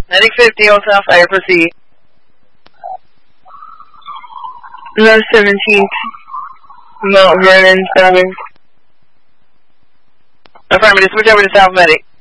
Medic 50 on South Fire, proceed. Low 17th, Mount Vernon, Southern. Affirmative, switch over to South Medic.